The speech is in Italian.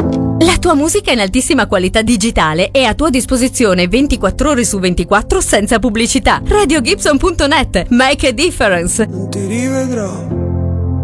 La tua musica in altissima qualità digitale è a tua disposizione 24 ore su 24 senza pubblicità. RadioGibson.net. Make a difference. Non ti rivedrò